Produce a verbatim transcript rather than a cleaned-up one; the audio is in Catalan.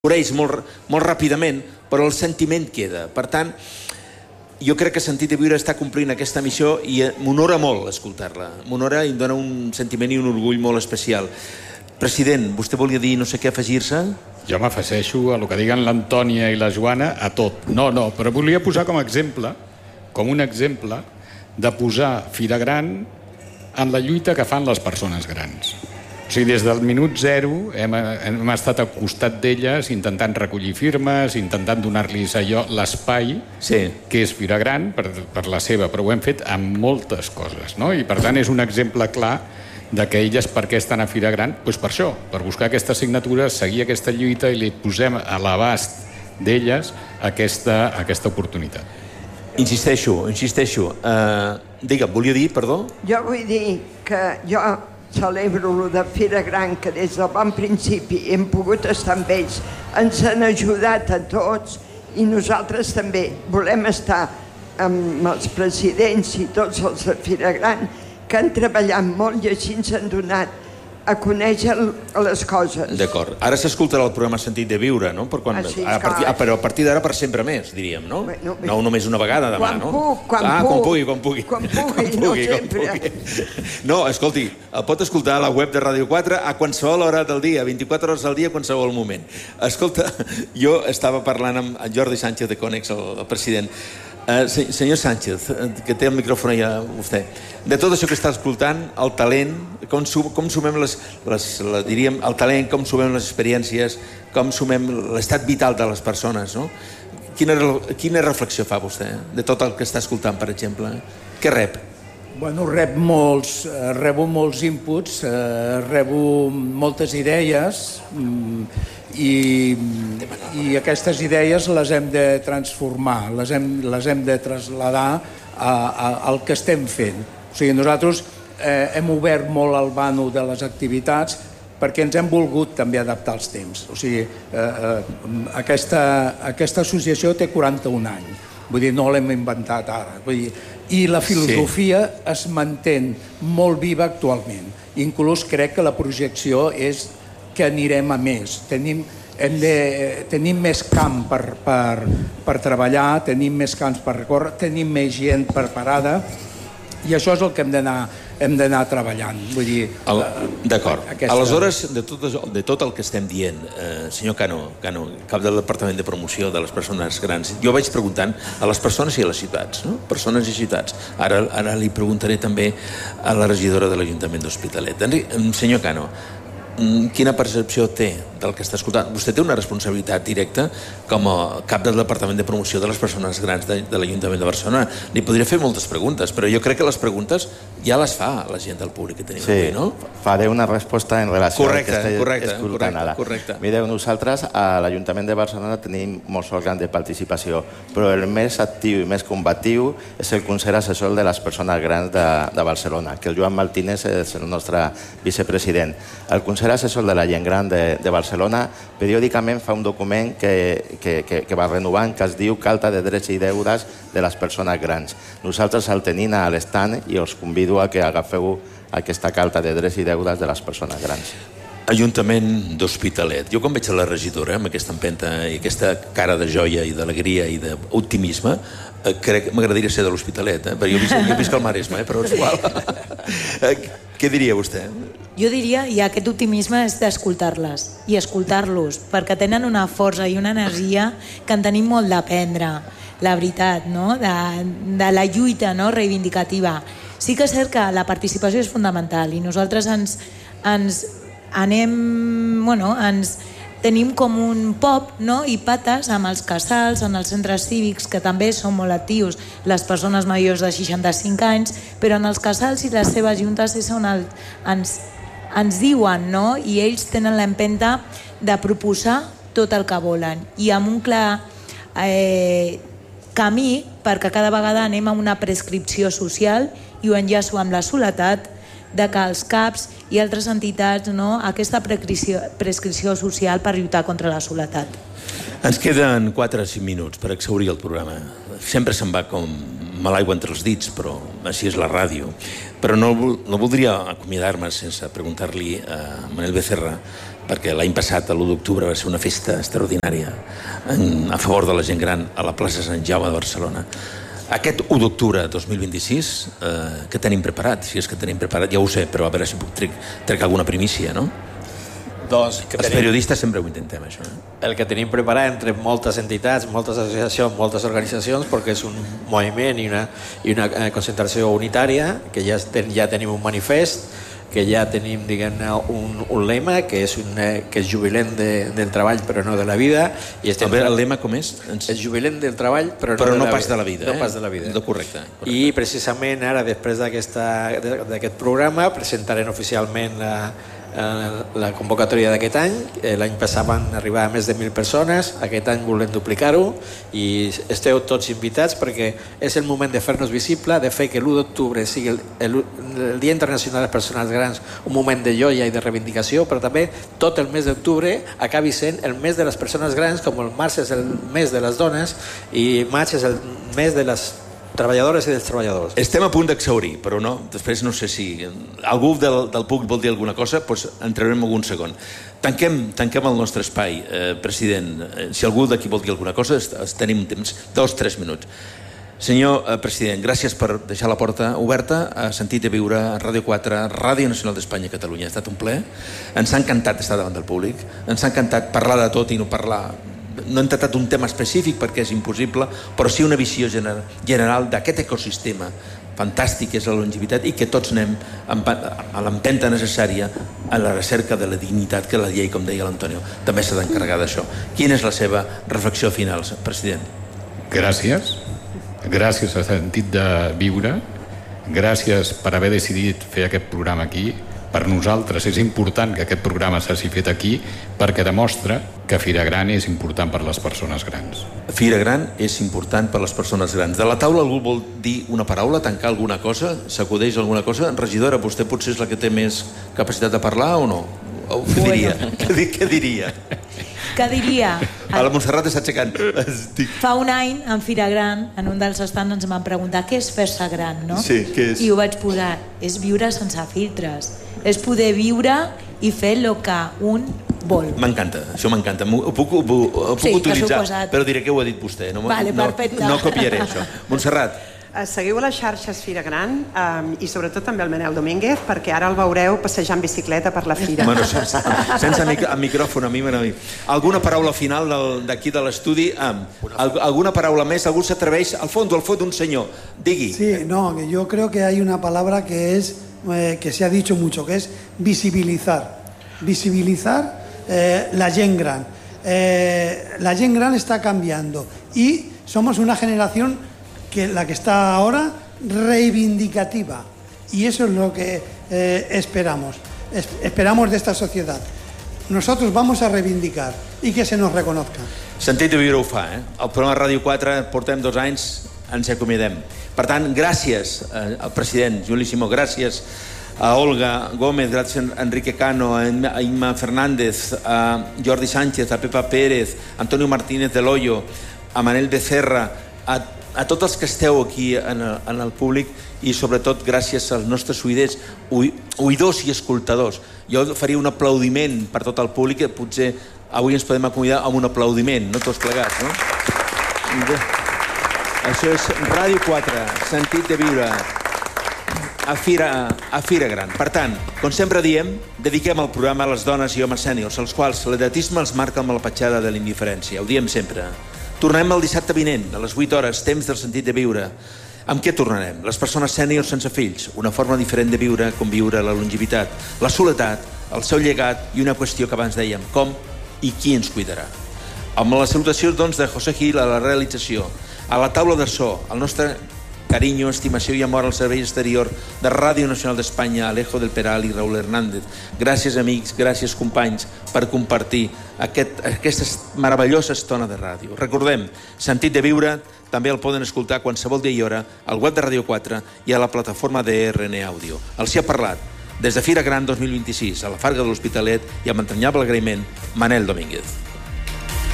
Coreix molt, molt ràpidament, però el sentiment queda. Per tant, jo crec que Sentit de Viure està complint aquesta missió i m'honora molt escoltar-la. M'honora i em dona un sentiment i un orgull molt especial. President, vostè volia dir no sé què, afegir-se? Jo m'afegeixo a el que diguen l'Antònia i la Joana a tot. No, no, però volia posar com a exemple, com un exemple, de posar Fira Gran en la lluita que fan les persones grans. O sigui, des del minut zero hem, hem estat al costat d'elles intentant recollir firmes, intentant donar-los allò, l'espai, sí, que és Fira Gran per, per la seva, però ho hem fet amb moltes coses, no? I per tant és un exemple clar de que elles per què estan a Fira Gran? Doncs per això, per buscar aquestes signatures, seguir aquesta lluita i li posem a l'abast d'elles aquesta, aquesta oportunitat. Insisteixo, insisteixo. Uh, digue'm, volia dir, perdó? Jo vull dir que jo celebro lo de Fira Gran, que des del bon principi hem pogut estar amb ells, ens han ajudat a tots i nosaltres també volem estar amb els presidents i tots els de Fira Gran que han treballat molt i així ens han donat a conèixer les coses. D'acord. Ara s'escoltarà el programa Sentit de Viure, no? Per quan, ah, sí, a partir, ah, però a partir d'ara per sempre més, diríem, no? Bueno, no només una vegada demà, quan no? Puc, quan ah, puc. Quan pugui, quan pugui. Quan pugui, quan no pugui, sempre. Quan pugui. No, escolti, el pot escoltar a la web de Ràdio quatre a qualsevol hora del dia, vint-i-quatre hores al dia, a qualsevol moment. Escolta, jo estava parlant amb en Jordi Sánchez de Conex, el, el president. Uh, senyor Sánchez, que té el micròfon allà, vostè, de tot això que està escoltant, el talent, com, sum, com sumem les, les, la, diríem, el talent, com sumem les experiències, com sumem l'estat vital de les persones, no? Quina, quina reflexió fa vostè de tot el que està escoltant, per exemple? Què rep? Bueno, rep molts, eh, rebo molts inputs, eh, rebo moltes idees i, i aquestes idees les hem de transformar, les hem, les hem de traslladar a, a, al que estem fent. O sigui, nosaltres eh, hem obert molt el vano de les activitats perquè ens hem volgut també adaptar als temps. O sigui, eh, eh, aquesta, aquesta associació té quaranta-un anys. Vull dir, no l'hem inventat ara. Vull dir, i la filosofia sí. es manté molt viva actualment. Inclús crec que la projecció és que anirem a més. Tenim, hem de, tenim més camp per, per, per treballar, tenim més camps per recórrer, tenim més gent preparada i això és el que hem d'anar hem d'anar treballant. Vull dir... D'acord. Aquesta... Aleshores, de tot, de tot el que estem dient, eh, senyor Cano, Cano, cap del Departament de Promoció de les Persones Grans, jo vaig preguntant a les persones i a les ciutats, no? Persones i ciutats. Ara, ara li preguntaré també a la regidora de l'Ajuntament d'Hospitalet. Senyor Cano, quina percepció té del que està escoltant? Vostè té una responsabilitat directa com a cap del Departament de Promoció de les Persones Grans de, de l'Ajuntament de Barcelona. Li podria fer moltes preguntes, però jo crec que les preguntes ja les fa la gent del públic que tenim sí, avui, no? Faré una resposta en relació correcte, al que estic correcte, escoltant correcte, ara. Correcte. Mireu, nosaltres a l'Ajuntament de Barcelona tenim molts òrgans de participació, però el més actiu i més combatiu és el Consell Assessor de les Persones Grans de, de Barcelona, que el Joan Martínez és el nostre vicepresident. El Consell Assessor de la Gent Gran de, de Barcelona periòdicament fa un document que, que, que, que va renovant, que es diu Carta de Drets i Deures de les Persones Grans. Nosaltres el tenim a l'estand i us convido a que agafeu aquesta Carta de Drets i Deures de les Persones Grans. Ajuntament d'Hospitalet. Jo quan veig a la regidora amb aquesta empenta i aquesta cara de joia i d'alegria i d'optimisme, eh, crec que m'agradaria ser de l'Hospitalet, eh? Perquè jo visc, jo visc al Maresme, eh? Però és igual. Què diria vostè? Jo diria, i aquest optimisme és d'escoltar-les i escoltar-los, perquè tenen una força i una energia que en tenim molt d'aprendre, la veritat, no? de, de la lluita, no? reivindicativa. Sí que és cert que la participació és fundamental i nosaltres ens, ens anem, bueno, ens tenim com un pop, no? i pates amb els casals, en els centres cívics, que també són molt actius les persones majors de seixanta-cinc anys, però en els casals i les seves juntes és on el, ens, ens diuen, no? i ells tenen l'empenta de proposar tot el que volen, i amb un clar eh, camí, perquè cada vegada anem a una prescripció social, i ho enllaço amb la soledat, de que els CAPs i altres entitats, no, aquesta prescripció, prescripció social per lluitar contra la soledat. Ens queden quatre o cinc minuts per exhaurir el programa. Sempre se'n va com me l'aigua entre els dits, però així és la ràdio. Però no, no voldria acomiadar-me sense preguntar-li a Manel Becerra, perquè l'any passat, l'u d'octubre, va ser una festa extraordinària en, a favor de la gent gran a la plaça Sant Jaume de Barcelona. Aquest u d'octubre dos mil vint-i-sis, eh, què tenim preparat? Si és que tenim preparat, ja ho sé, però a veure si puc trec, trec alguna primícia, no? Doncs que Els tenim, periodistes sempre ho intentem, això. Eh? el que tenim preparat entre moltes entitats, moltes associacions, moltes organitzacions, perquè és un moviment i una, i una eh, concentració unitària, que ja, ten, ja tenim un manifest, que ja tenim, diguem-ne, un, un lema, que és, un, eh, que és jubilent de, del treball però no de la vida. I estem... A veure, el lema com és? És jubilent del treball però no, però de, no la pas vida. de la vida. No eh? pas de la vida. No, correcte, correcte. I precisament ara, després d'aquest programa, presentarem oficialment la, la convocatòria d'aquest any. L'any passat van arribar a més de mil persones, aquest any volem duplicar-ho i esteu tots invitats perquè és el moment de fer-nos visible, de fer que l'u d'octubre sigui el, el, el Dia Internacional de les Persones Grans un moment de joia i de reivindicació, però també tot el mes d'octubre acabi sent el mes de les persones grans, com el març és el mes de les dones i maig és el mes de les treballadores i dels treballadors. Estem a punt d'exhaurir, però no, després no sé si... Algú del, del públic vol dir alguna cosa, doncs en traurem algun segon. Tanquem, tanquem el nostre espai, eh, president. Si algú d'aquí vol dir alguna cosa, tenim un temps, dos, tres minuts. Senyor eh, president, gràcies per deixar la porta oberta a Sentit de Viure, a Ràdio quatre, Ràdio Nacional d'Espanya i Catalunya. Ha estat un plaer. Ens ha encantat estar davant del públic. Ens ha encantat parlar de tot i no parlar... No hem tractat un tema específic perquè és impossible, però sí una visió general d'aquest ecosistema fantàstic que és la longevitat i que tots anem a l'empenta necessària a la recerca de la dignitat que la llei, com deia l'Antonio, també s'ha d'encarregar d'això. Quina és la seva reflexió final, president? Gràcies. Gràcies a Sentit de Viure. Gràcies per haver decidit fer aquest programa aquí. Per nosaltres és important que aquest programa s'hagi fet aquí perquè demostra que Fira Gran és important per les persones grans. Fira Gran és important per les persones grans. De la taula algú vol dir una paraula, tancar alguna cosa, s'acudeix alguna cosa? Regidora, vostè potser és la que té més capacitat de parlar o no? O què diria? Què, què diria? Què diria? A la Montserrat està aixecant. Fa un any, en Fira Gran, en un dels estants ens van preguntar què és fer-se gran, no? Sí, què és? I ho vaig posar, és viure sense filtres. És poder viure i fer el que un vol. M'encanta, això m'encanta. Ho puc, ho, ho puc sí, utilitzar, però diré que ho ha dit vostè. No, vale, no, perfecte. No copiaré això. Montserrat. Seguiu a les xarxes Fira Gran um, i sobretot també el Manel Domínguez perquè ara el veureu passejar en bicicleta per la fira. Bueno, sense, sense mic micròfon, a mi m'agrada. Alguna paraula final d'aquí de l'estudi? Um, alguna paraula més? Algú s'atreveix? Al fons, al fons d'un senyor. Digui. Sí, no, que yo creo que hay una palabra que es eh, que se ha dicho mucho, que es visibilizar. Visibilizar eh, la gent gran. Eh, la gent gran está cambiando y somos una generación que la que está ahora reivindicativa y eso es lo que eh, esperamos es, esperamos de esta sociedad. Nosotros vamos a reivindicar i que se nos reconozca. Sentit de Viure ho fa, eh? El programa Ràdio quatre portem dos anys, ens acomiadem. Per tant, gràcies eh, al president Juli Simó, gràcies a Olga Gómez, gràcies a Enrique Cano, a Imma Fernández, a Jordi Sánchez, a Pepa Pérez, a Antonio Martínez del Hoyo, a Manel Becerra, a a tots els que esteu aquí en el, en el públic i sobretot gràcies als nostres oïdors, oïdors i escoltadors. Jo faria un aplaudiment per tot el públic que potser avui ens podem acomiadar amb un aplaudiment, no tots plegats, no? Això és Ràdio quatre, Sentit de Viure a Fira, a Fira Gran. Per tant, com sempre diem, dediquem el programa a les dones i homes sèniors, als quals l'edatisme els marca amb la petjada de la indiferència. Ho diem sempre. Tornem el dissabte vinent, a les vuit hores, temps del Sentit de Viure. Amb què tornarem? Les persones sèniors sense fills, una forma diferent de viure, conviure la longevitat, la soledat, el seu llegat i una qüestió que abans dèiem, com i qui ens cuidarà. Amb les salutacions, doncs, de José Gil a la realització, a la taula de so, el nostre carinyo, estimació i amor al servei exterior de Ràdio Nacional d'Espanya, Alejo del Peral i Raúl Hernández. Gràcies, amics, gràcies, companys, per compartir aquest, aquesta meravellosa estona de ràdio. Recordem, Sentit de Viure també el poden escoltar qualsevol dia i hora al web de Ràdio quatre i a la plataforma de R N Audio. Els hi ha parlat des de Fira Gran dos mil vint-i-sis a la Farga de l'Hospitalet i amb entranyable agraïment Manel Domínguez.